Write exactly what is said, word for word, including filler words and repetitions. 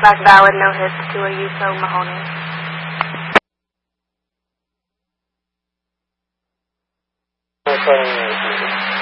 back valid, no hits to a Yuso Mahoney. Okay.